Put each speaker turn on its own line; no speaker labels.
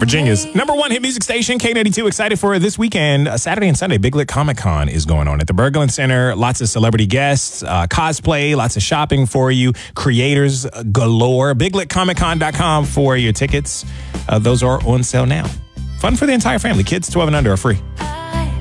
Virginia's number one hit music station, K92. Excited for this weekend, Saturday and Sunday. Big Lit Comic Con is going on at the Berglund Center. Lots of celebrity guests, cosplay, lots of shopping for you, creators galore. BigLitComicCon.com for your tickets. Those are on sale now. Fun for the entire family. Kids 12 and under are free.